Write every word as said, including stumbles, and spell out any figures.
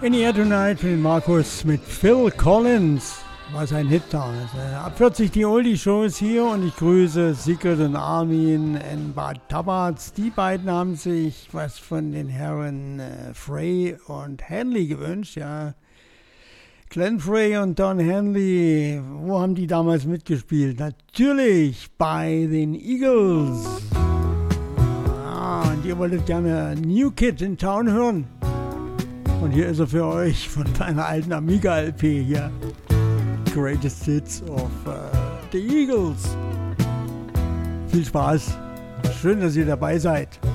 In the Air Tonight mit Markus mit Phil Collins war sein Hit da. Also ab vierzig die Oldie-Shows hier und ich grüße Sigrid und Armin in Bad Tabatz. Die beiden haben sich was von den Herren äh, Frey und Hanley gewünscht. Ja. Glenn Frey und Don Henley, wo haben die damals mitgespielt? Natürlich bei den Eagles. Ah, und ihr wolltet gerne New Kid in Town hören. Und hier ist er für euch von einer alten Amiga-L P hier. Greatest Hits of uh, the Eagles. Viel Spaß. Schön, dass ihr dabei seid.